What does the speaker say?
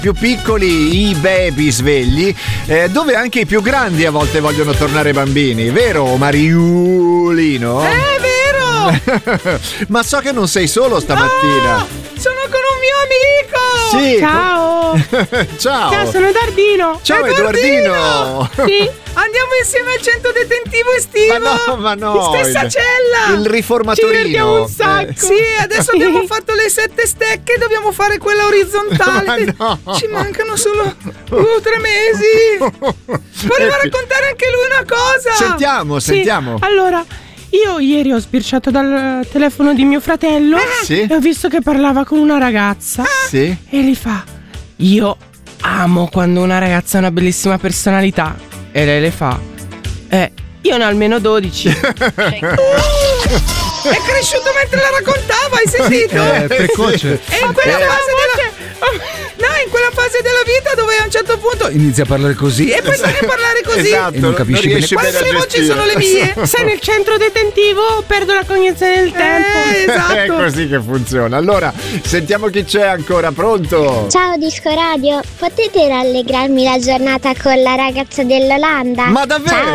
più piccoli, i baby svegli, dove anche i più grandi a volte vogliono tornare bambini, vero Mariulino? È vero! Ma so che non sei solo stamattina. No, sono con un mio amico! Sì. Ciao! Ciao! Sono Edoardino! Ciao Edoardino! Sì! Andiamo insieme al centro detentivo estivo! Ma no! In stessa cella! Il riformatorino! Ci divertiamo un sacco! Sì, adesso abbiamo fatto le 7 stecche, dobbiamo fare quella orizzontale! Ma no. Ci mancano solo 3 mesi! Voleva raccontare anche lui una cosa! Sentiamo! Allora, io ieri ho sbirciato dal telefono di mio fratello Sì? e ho visto che parlava con una ragazza. Sì? E gli fa: io amo quando una ragazza ha una bellissima personalità. E lei le fa: io ne ho almeno 12. È cresciuto mentre la raccontava, hai sentito? Precoce. E in quella fase in quella fase della vita dove a un certo punto inizia a parlare così e poi inizia a parlare così. Esatto, E non capisci bene. Quante le voci sono le mie? Sei nel centro detentivo, perdo la cognizione del tempo. Esatto. È così che funziona. Allora, sentiamo chi c'è ancora, pronto? Ciao Disco Radio, potete rallegrarmi la giornata con la ragazza dell'Olanda? Ma davvero? Ciao.